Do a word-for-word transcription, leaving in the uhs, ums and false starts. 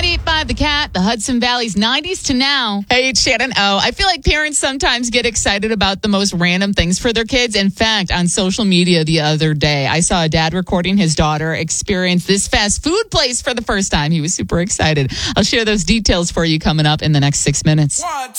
Beat by the Cat, the Hudson Valley's nineties to now. Hey, it's Shannon O. I feel like parents sometimes get excited about the most random things for their kids. In fact, on social media the other day, I saw a dad recording his daughter experience this fast food place for the first time. He was super excited. I'll share those details for you coming up in the next six minutes. One, two.